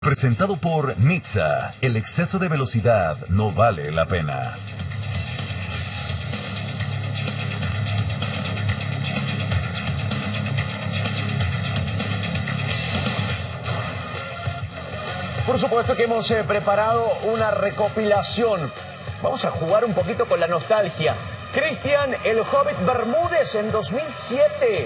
Presentado por Nizza, el exceso de velocidad no vale la pena. Por supuesto que hemos preparado una recopilación. Vamos a jugar un poquito con la nostalgia. Cristian el Hobbit Bermúdez en 2007.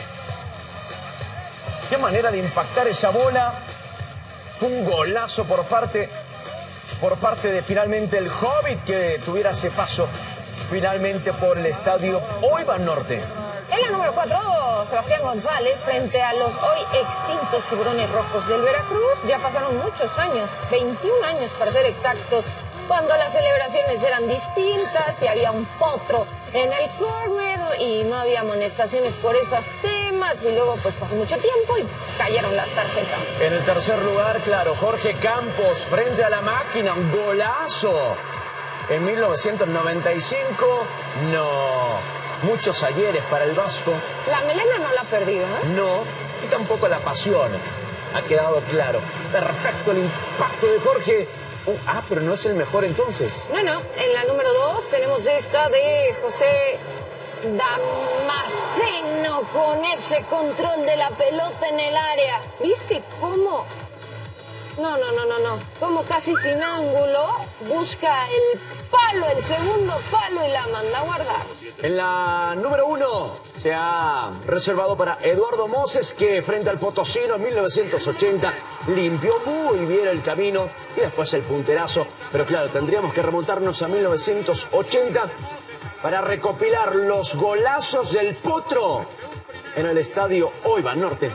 Qué manera de impactar esa bola. Fue un golazo por parte de finalmente el Hobbit, que tuviera ese paso finalmente por el estadio Hoy Banorte. En la número 4, Sebastián González frente a los hoy extintos Tiburones Rojos del Veracruz. Ya pasaron muchos años, 21 años para ser exactos, cuando las celebraciones eran distintas y había un potro en el córner y no había amonestaciones por esos temas, y luego pues pasó mucho tiempo y cayeron las tarjetas. En el tercer lugar, claro, Jorge Campos frente a la máquina, un golazo. En 1995, no, muchos ayeres para el Vasco. La melena no la ha perdido, ¿eh? No, y tampoco la pasión, ha quedado claro. Perfecto el impacto de Jorge. Pero no es el mejor entonces. No, en la número 2 tenemos esta de José Damasceno con ese control de la pelota en el área. ¿Viste cómo? No. Como casi sin ángulo busca el palo, el segundo palo, y la manda a guardar. En la número 1 se ha reservado para Eduardo Moses, que frente al Potosino en 1980 limpió muy bien el camino y después el punterazo. Pero claro, tendríamos que remontarnos a 1980 para recopilar los golazos del Potro en el estadio Hoy Banorte.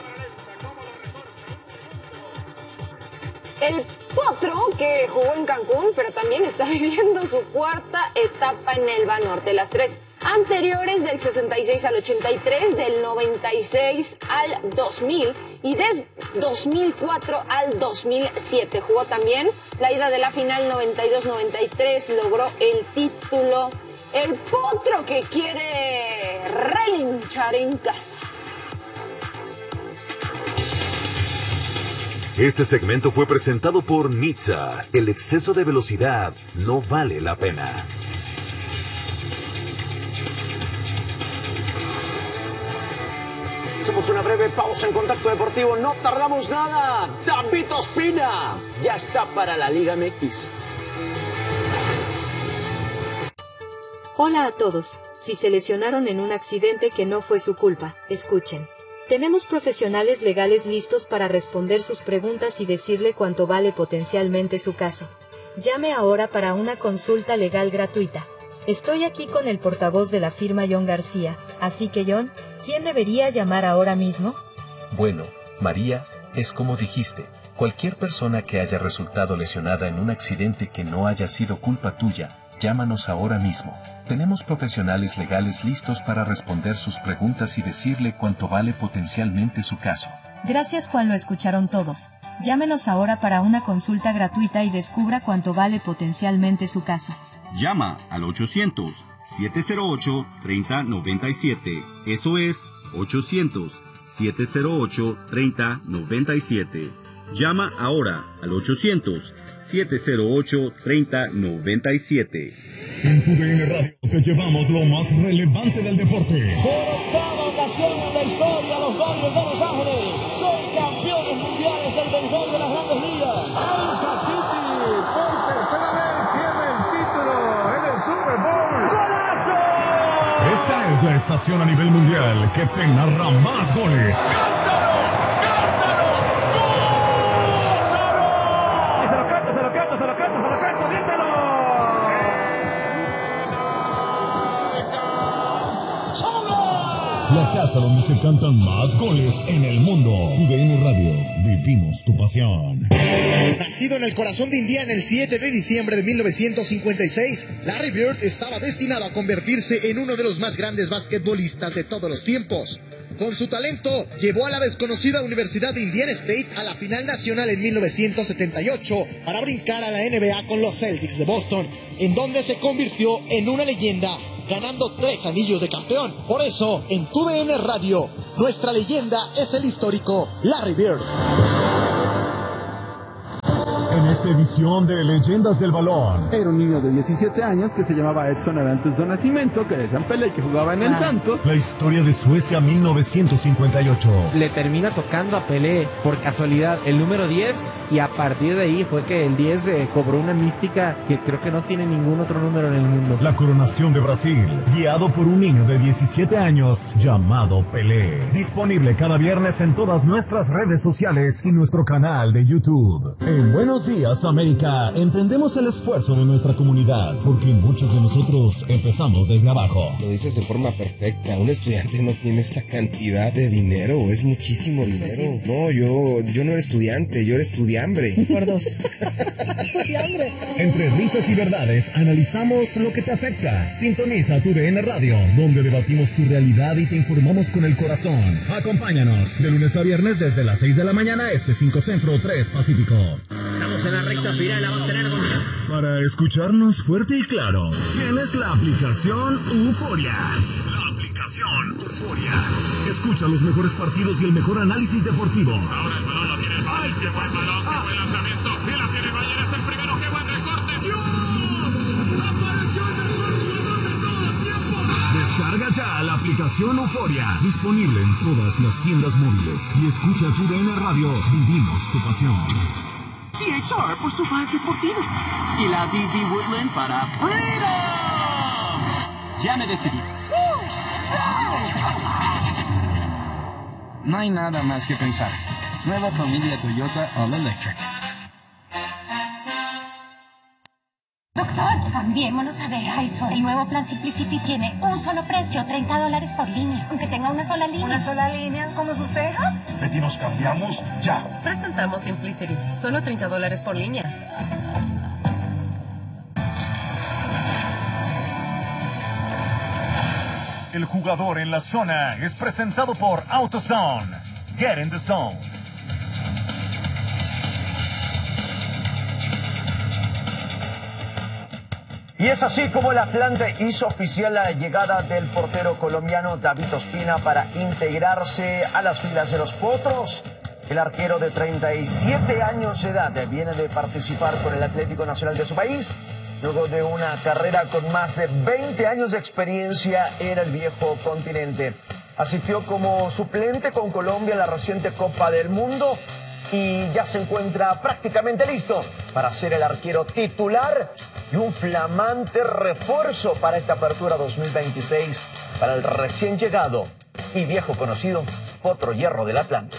El Potro, que jugó en Cancún, pero también está viviendo su cuarta etapa en el Banorte. Las tres anteriores, del 66 al 83, del 96 al 2000 y del 2004 al 2007. Jugó también la ida de la final 92-93, logró el título. El Potro que quiere relinchar en casa. Este segmento fue presentado por Nizza, el exceso de velocidad no vale la pena. Hacemos una breve pausa en Contacto Deportivo, no tardamos nada. David Ospina ya está para la Liga MX. Hola a todos. Si se lesionaron en un accidente que no fue su culpa, escuchen. Tenemos profesionales legales listos para responder sus preguntas y decirle cuánto vale potencialmente su caso. Llame ahora para una consulta legal gratuita. Estoy aquí con el portavoz de la firma John García, así que John, ¿quién debería llamar ahora mismo? Bueno, María, es como dijiste, cualquier persona que haya resultado lesionada en un accidente que no haya sido culpa tuya, llámanos ahora mismo. Tenemos profesionales legales listos para responder sus preguntas y decirle cuánto vale potencialmente su caso. Gracias, Juan, lo escucharon todos. Llámenos ahora para una consulta gratuita y descubra cuánto vale potencialmente su caso. Llama al 800-708-3097. Eso es 800-708-3097. Llama ahora al 800-708-3097. En TUDN Radio te llevamos lo más relevante del deporte. Por octava ocasión en la historia, los Dodgers de Los Ángeles son campeones mundiales del béisbol de las Grandes Ligas. Kansas City por tercera vez tiene el título en el Super Bowl. ¡Golazo! Esta es la estación a nivel mundial que te narra más goles. La casa donde se cantan más goles en el mundo. TUDN Radio, vivimos tu pasión. Nacido en el corazón de Indiana el 7 de diciembre de 1956, Larry Bird estaba destinado a convertirse en uno de los más grandes basquetbolistas de todos los tiempos. Con su talento, llevó a la desconocida Universidad de Indiana State a la final nacional en 1978 para brincar a la NBA con los Celtics de Boston, en donde se convirtió en una leyenda, ganando 3 anillos de campeón. Por eso, en TUDN Radio, nuestra leyenda es el histórico Larry Bird. esta edición de Leyendas del Balón. Era un niño de 17 años que se llamaba Edson Arantes do Nascimento, que decían Pelé y que jugaba en el Santos. La historia de Suecia 1958. Le termina tocando a Pelé por casualidad el número 10 y a partir de ahí fue que el 10 cobró una mística que creo que no tiene ningún otro número en el mundo. La coronación de Brasil, guiado por un niño de 17 años llamado Pelé. Disponible cada viernes en todas nuestras redes sociales y nuestro canal de YouTube. En Buenos Días, América, entendemos el esfuerzo de nuestra comunidad, porque muchos de nosotros empezamos desde abajo. Lo dices de forma perfecta. Un estudiante no tiene esta cantidad de dinero, es muchísimo dinero. Sí. No, yo no era estudiante, yo era estudiambre. Por dos. Entre risas y verdades, analizamos lo que te afecta. Sintoniza tu DN Radio, donde debatimos tu realidad y te informamos con el corazón. Acompáñanos de lunes a viernes desde las 6 de la mañana, 5 Centro, 3 Pacífico. Estamos en la recta final, la va a tener con... Para escucharnos fuerte y claro, tienes la aplicación Euforia. La aplicación Euforia. Escucha los mejores partidos y el mejor análisis deportivo. Ahora el balón lo tiene. ¡Ay, qué buen balón! ¡Qué buen lanzamiento! ¡Y la tiene Bayer! ¡Es el primero! ¡Qué buen recorte! ¡Dios! ¡Apareció el mejor jugador de todos los tiempos! Descarga ya la aplicación Euforia. Disponible en todas las tiendas móviles. Y escucha tu DN Radio. Vivimos tu pasión. THR por su bar deportivo. Y la Disney Woodland para Freedom. Ya me decidí. No hay nada más que pensar. Nueva familia Toyota All Electric. Doctor, cambiémonos a Verizon. El nuevo plan Simplicity tiene un solo precio, $30 por línea. Aunque tenga una sola línea. ¿Una sola línea? ¿Como sus cejas? Betty, nos cambiamos ya. Presentamos Simplicity. Solo $30 por línea. El jugador en la zona es presentado por AutoZone. Get in the zone. Y es así como el Atlante hizo oficial la llegada del portero colombiano David Ospina para integrarse a las filas de los Potros. El arquero de 37 años de edad viene de participar con el Atlético Nacional de su país, luego de una carrera con más de 20 años de experiencia en el viejo continente. Asistió como suplente con Colombia a la reciente Copa del Mundo y ya se encuentra prácticamente listo para ser el arquero titular y un flamante refuerzo para esta apertura 2026 para el recién llegado y viejo conocido Potro Hierro del Atlante.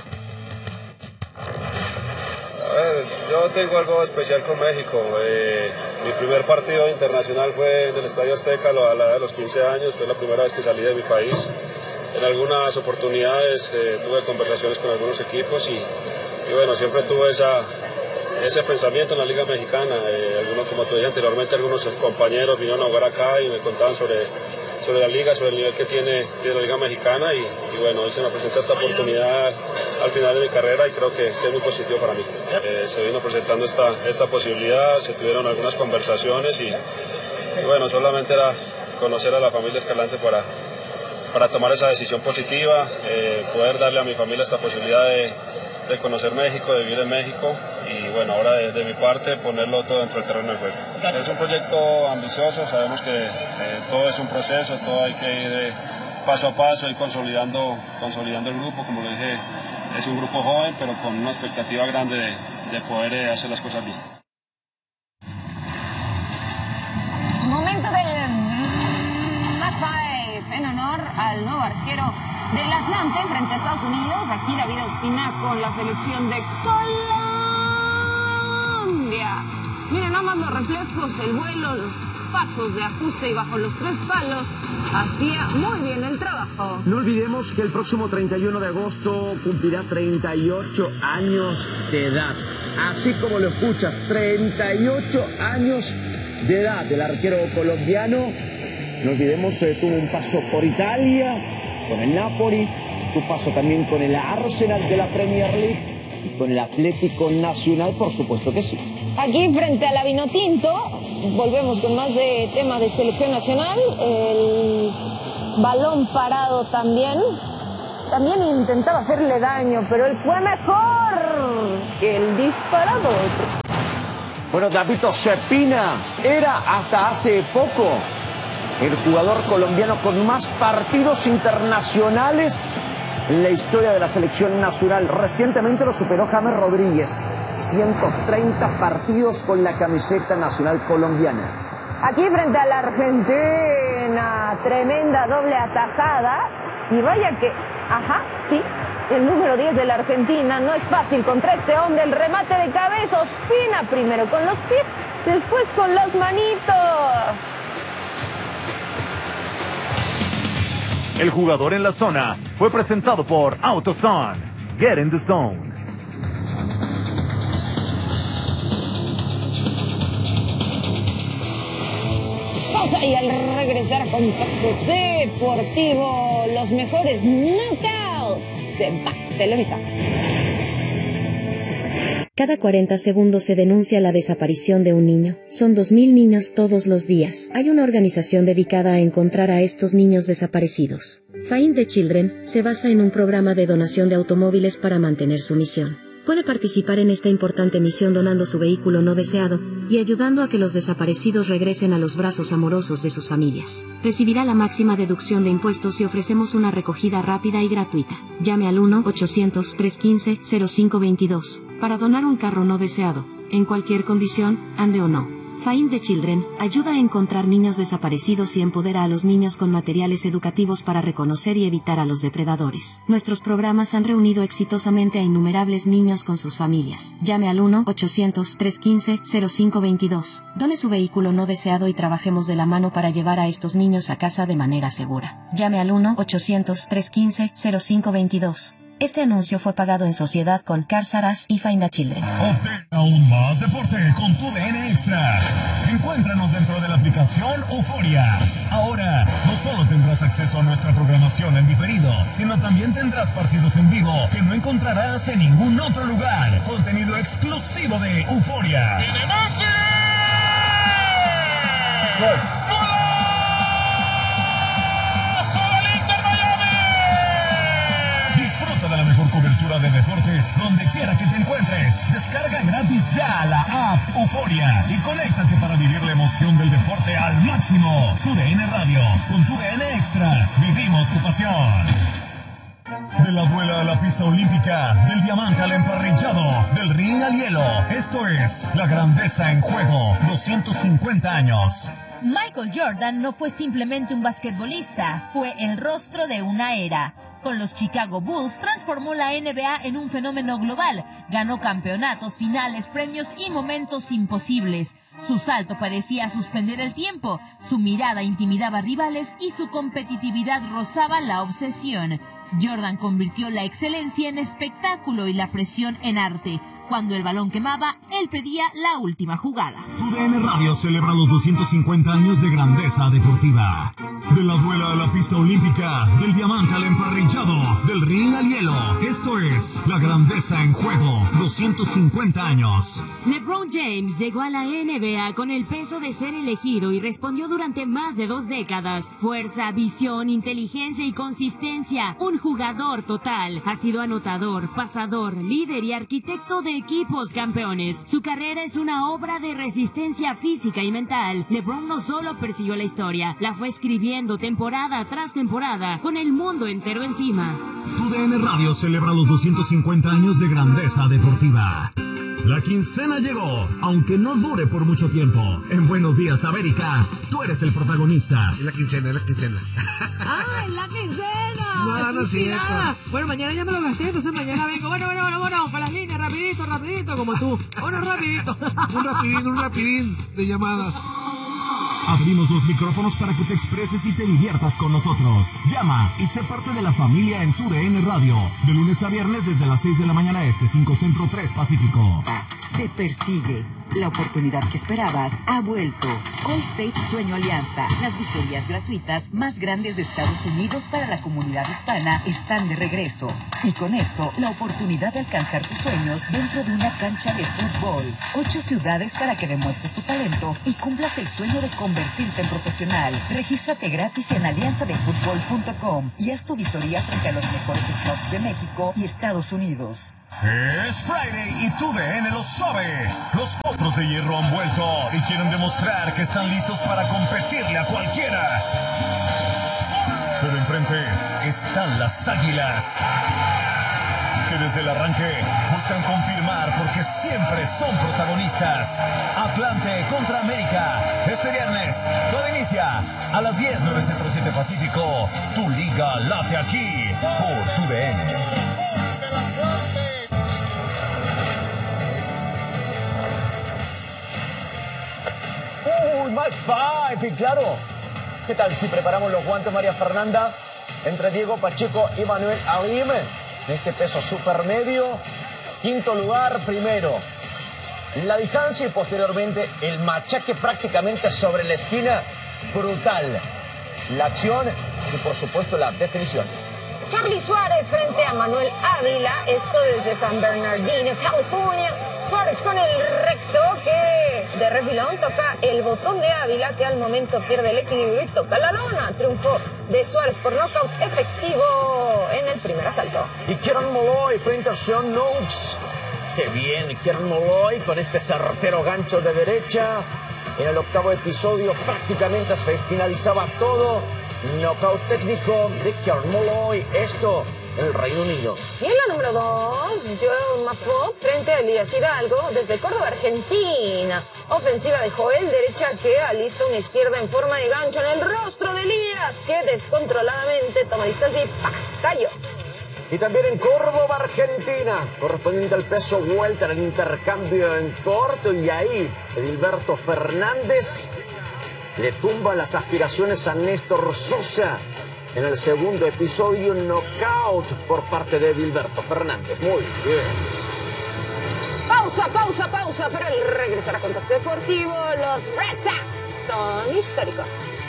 Yo tengo algo especial con México. Mi primer partido internacional fue en el Estadio Azteca a la edad de los 15 años. Fue la primera vez que salí de mi país. En algunas oportunidades tuve conversaciones con algunos equipos y bueno, siempre tuve ese pensamiento en la Liga Mexicana. Algunos, como te dije anteriormente, algunos compañeros vinieron a jugar acá y me contaban sobre la liga, sobre el nivel que tiene la Liga Mexicana y bueno, hoy se me presenta esta oportunidad al final de mi carrera y creo que es muy positivo para mí. Se vino presentando esta posibilidad, se tuvieron algunas conversaciones y bueno, solamente era conocer a la familia Escalante para tomar esa decisión positiva, poder darle a mi familia esta posibilidad de conocer México, de vivir en México y bueno, ahora de mi parte ponerlo todo dentro del terreno de juego. Es un proyecto ambicioso, sabemos que todo es un proceso, todo hay que ir paso a paso y consolidando el grupo, como lo dije, es un grupo joven pero con una expectativa grande de poder hacer las cosas bien. Momento del Match 5 en honor al nuevo arquero del Atlante frente a Estados Unidos. Aquí David Ospina con la selección de Colombia. Miren nada más los reflejos, el vuelo, los pasos de ajuste y bajo los 3 palos. Hacía muy bien el trabajo. No olvidemos que el próximo 31 de agosto cumplirá 38 años de edad. Así como lo escuchas, 38 años de edad del arquero colombiano. No olvidemos, tuvo un paso por Italia, con el Napoli, tu paso también con el Arsenal de la Premier League y con el Atlético Nacional, por supuesto que sí. Aquí frente a la Vinotinto, volvemos con más de tema de selección nacional. El balón parado también intentaba hacerle daño, pero él fue mejor que el disparador. Bueno, David Ospina era hasta hace poco el jugador colombiano con más partidos internacionales en la historia de la selección nacional. Recientemente lo superó James Rodríguez. 130 partidos con la camiseta nacional colombiana. Aquí frente a la Argentina, tremenda doble atajada. Y vaya que, sí, el número 10 de la Argentina no es fácil contra este hombre. El remate de cabeza, Ospina primero con los pies, después con las manitos. El jugador en la zona fue presentado por AutoZone. Get in the zone. Pausa y al regresar con Contacto Deportivo, los mejores knockouts de Max Televisa. Cada 40 segundos se denuncia la desaparición de un niño. Son 2.000 niños todos los días. Hay una organización dedicada a encontrar a estos niños desaparecidos. Find the Children se basa en un programa de donación de automóviles para mantener su misión. Puede participar en esta importante misión donando su vehículo no deseado y ayudando a que los desaparecidos regresen a los brazos amorosos de sus familias. Recibirá la máxima deducción de impuestos y ofrecemos una recogida rápida y gratuita. Llame al 1-800-315-0522 para donar un carro no deseado, en cualquier condición, ande o no. Find the Children ayuda a encontrar niños desaparecidos y empodera a los niños con materiales educativos para reconocer y evitar a los depredadores. Nuestros programas han reunido exitosamente a innumerables niños con sus familias. Llame al 1-800-315-0522. Done su vehículo no deseado y trabajemos de la mano para llevar a estos niños a casa de manera segura. Llame al 1-800-315-0522. Este anuncio fue pagado en sociedad con Cars R Us y Find the Children. Obtén aún más deporte con tu DN Extra. Encuéntranos dentro de la aplicación Euforia. Ahora, no solo tendrás acceso a nuestra programación en diferido, sino también tendrás partidos en vivo que no encontrarás en ningún otro lugar. Contenido exclusivo de Euforia. Disfruta de la mejor cobertura de deportes donde quiera que te encuentres. Descarga gratis ya la app Euforia y conéctate para vivir la emoción del deporte al máximo. Tu DN Radio, con tu DN Extra, vivimos tu pasión. De la duela a la pista olímpica, del diamante al emparrillado, del ring al hielo. Esto es la grandeza en juego, 250 años. Michael Jordan no fue simplemente un basquetbolista, fue el rostro de una era. Con los Chicago Bulls transformó la NBA en un fenómeno global. Ganó campeonatos, finales, premios y momentos imposibles. Su salto parecía suspender el tiempo, su mirada intimidaba a rivales y su competitividad rozaba la obsesión. Jordan convirtió la excelencia en espectáculo y la presión en arte. Cuando el balón quemaba, él pedía la última jugada. Tu DN Radio celebra los 250 años de grandeza deportiva. De la duela a la pista olímpica, del diamante al emparrillado, del ring al hielo. Esto es la grandeza en juego, 250 años. LeBron James llegó a la NBA con el peso de ser elegido y respondió durante más de 2 décadas. Fuerza, visión, inteligencia y consistencia. Un jugador total. Ha sido anotador, pasador, líder y arquitecto de equipos campeones. Su carrera es una obra de resistencia física y mental. LeBron no solo persiguió la historia, la fue escribiendo temporada tras temporada, con el mundo entero encima. Tu DN Radio celebra los 250 años de grandeza deportiva. La quincena llegó, aunque no dure por mucho tiempo. En Buenos Días, América, tú eres el protagonista. Es la quincena, es la quincena. ¡Ah, es la quincena! No, no es cierto. Bueno, mañana ya me lo gasté, entonces mañana vengo. Bueno, para las líneas, rapidito, como tú. Bueno, rapidito. Un rapidín de llamadas. Abrimos los micrófonos para que te expreses y te diviertas con nosotros. Llama y sé parte de la familia en tu DN Radio. De lunes a viernes desde las 6 de la mañana este, 5 Centro, 3 Pacífico. Se persigue. La oportunidad que esperabas ha vuelto. Allstate Sueño Alianza. Las visorías gratuitas más grandes de Estados Unidos para la comunidad hispana están de regreso. Y con esto, la oportunidad de alcanzar tus sueños dentro de una cancha de fútbol. 8 ciudades para que demuestres tu talento y cumplas el sueño de convertirte en profesional. Regístrate gratis en alianzadefutbol.com y haz tu visoría frente a los mejores spots de México y Estados Unidos. Es Friday y TUDN lo sabe. Los Potros de Hierro han vuelto y quieren demostrar que están listos para competirle a cualquiera. Pero enfrente están las Águilas, que desde el arranque buscan confirmar porque siempre son protagonistas. Atlante contra América. Este viernes todo inicia a las 10, 9 Centro 7 Pacífico. Tu liga late aquí por TUDN. Match 5, y claro, ¿qué tal si preparamos los guantes, María Fernanda? Entre Diego Pacheco y Manuel Alim, en este peso supermedio, quinto lugar, primero. La distancia y posteriormente el machaque prácticamente sobre la esquina, brutal. La acción y por supuesto la definición. Charlie Suárez frente a Manuel Ávila, esto desde San Bernardino, California. Suárez con el recto que de refilón toca el botón de Ávila, que al momento pierde el equilibrio y toca la lona. Triunfo de Suárez por nocaut efectivo en el primer asalto. Y Kieran Molloy frente a Sean Noakes. Qué bien, Kieran Molloy con este certero gancho de derecha. En el octavo episodio prácticamente se finalizaba todo. Nocaut técnico de Kieran Molloy. Esto en el Reino Unido. Y en la número 2, Joel Mafot frente a Elías Hidalgo desde Córdoba, Argentina. Ofensiva de Joel, derecha que alista una izquierda en forma de gancho en el rostro de Elías, que descontroladamente toma distancia y ¡pah! Cayó. Y también en Córdoba, Argentina, correspondiente al peso welter, el intercambio en corto, y ahí Edilberto Fernández le tumba las aspiraciones a Néstor Sosa. En el segundo episodio, knockout por parte de Edilberto Fernández. Muy bien. Pausa, pero el regresar a Contacto Deportivo, los Red Sox son históricos.